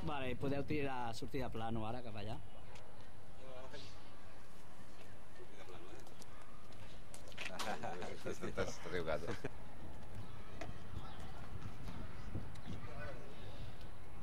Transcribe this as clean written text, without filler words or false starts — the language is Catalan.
Vale, i podeu sortir de plano ara cap allà. T'has riugat.